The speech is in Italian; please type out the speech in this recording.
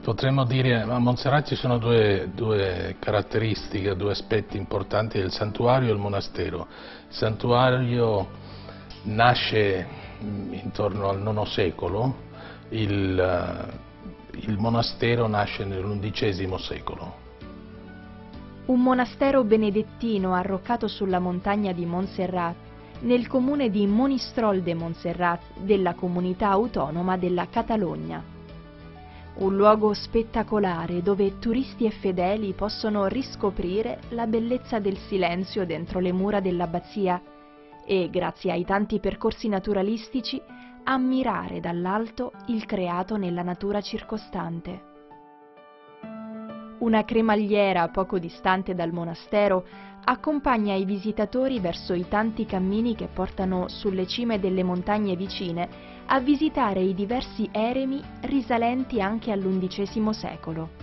Potremmo dire, a Montserrat ci sono due caratteristiche, due aspetti importanti del santuario e il monastero. Il santuario nasce intorno al IX secolo, il monastero nasce nell'XI secolo. Un monastero benedettino arroccato sulla montagna di Montserrat, nel comune di Monistrol de Montserrat della comunità autonoma della Catalogna. Un luogo spettacolare dove turisti e fedeli possono riscoprire la bellezza del silenzio dentro le mura dell'abbazia e, grazie ai tanti percorsi naturalistici, ammirare dall'alto il creato nella natura circostante. Una cremagliera poco distante dal monastero accompagna i visitatori verso i tanti cammini che portano sulle cime delle montagne vicine a visitare i diversi eremi risalenti anche all'XI secolo.